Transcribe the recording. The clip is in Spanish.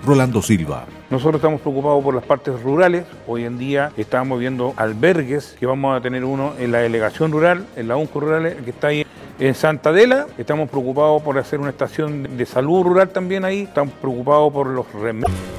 Rolando Silva. Nosotros estamos preocupados por las partes rurales. Hoy en día estamos viendo albergues, que vamos a tener uno en la delegación rural, en la UNCO rural, que está ahí en Santa Adela. Estamos preocupados por hacer una estación de salud rural también ahí. Estamos preocupados por los remedios.